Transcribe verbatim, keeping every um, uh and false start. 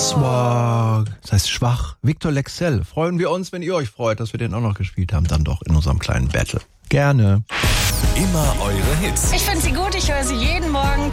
Swag. Das heißt schwach. Victor Lexell. Freuen wir uns, wenn ihr euch freut, dass wir den auch noch gespielt haben. Dann doch in unserem kleinen Battle. Gerne. Immer eure Hits. Ich finde sie gut, ich höre sie jeden Morgen.